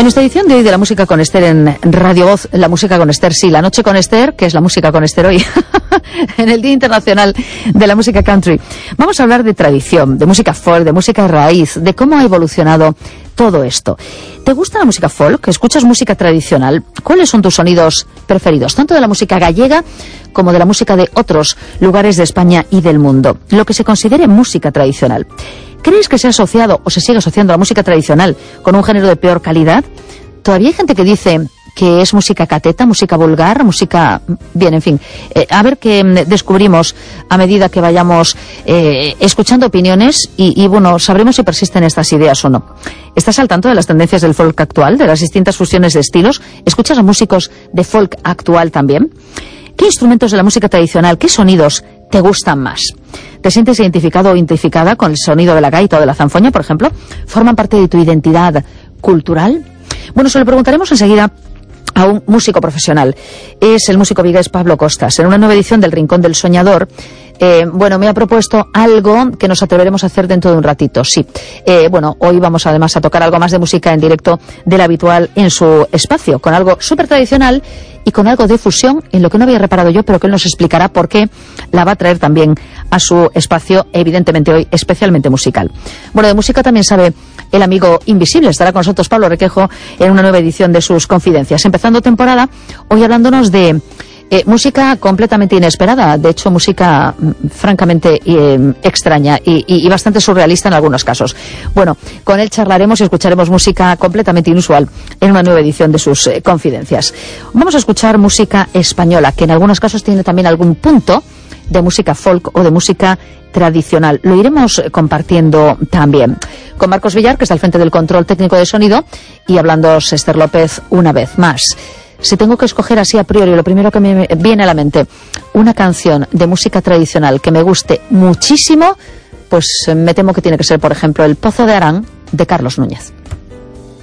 nuestra edición de hoy de la música con Esther en Radio Voz, la música con Esther, sí, la noche con Esther, que es la música con Esther hoy, en el Día Internacional de la Música Country. Vamos a hablar de tradición, de música folk, de música raíz, de cómo ha evolucionado todo esto. ¿Te gusta la música folk? ¿Escuchas música tradicional? ¿Cuáles son tus sonidos preferidos? Tanto de la música gallega como de la música de otros lugares de España y del mundo. Lo que se considere música tradicional. ¿Crees que se ha asociado o se sigue asociando la música tradicional con un género de peor calidad? Todavía hay gente que dice que es música cateta, música vulgar, música... Bien, en fin, a ver qué descubrimos a medida que vayamos escuchando opiniones y, bueno, sabremos si persisten estas ideas o no. ¿Estás al tanto de las tendencias del folk actual, de las distintas fusiones de estilos? ¿Escuchas a músicos de folk actual también? ¿Qué instrumentos de la música tradicional, qué sonidos te gustan más? ¿Te sientes identificado o identificada con el sonido de la gaita o de la zanfoña, por ejemplo? ¿Forman parte de tu identidad cultural? Bueno, se lo preguntaremos enseguida a un músico profesional. Es el músico vigués Pablo Costas. En una nueva edición del Rincón del Soñador, me ha propuesto algo que nos atreveremos a hacer dentro de un ratito, sí. Hoy vamos además a tocar algo más de música en directo del habitual en su espacio, con algo súper tradicional y con algo de fusión, en lo que no había reparado yo, pero que él nos explicará por qué la va a traer también a su espacio, evidentemente hoy especialmente musical. Bueno, de música también sabe el amigo invisible. Estará con nosotros Pablo Requejo en una nueva edición de sus Confidencias. Empezando temporada, hoy hablándonos de música completamente inesperada, de hecho música francamente extraña y bastante surrealista en algunos casos. Bueno, con él charlaremos y escucharemos música completamente inusual en una nueva edición de sus Confidencias. Vamos a escuchar música española, que en algunos casos tiene también algún punto de música folk o de música tradicional. Lo iremos compartiendo también con Marcos Villar, que está al frente del control técnico de sonido, y hablando Esther López una vez más. Si tengo que escoger así a priori, lo primero que me viene a la mente, una canción de música tradicional que me guste muchísimo, pues me temo que tiene que ser, por ejemplo, El Pozo de Arán, de Carlos Núñez.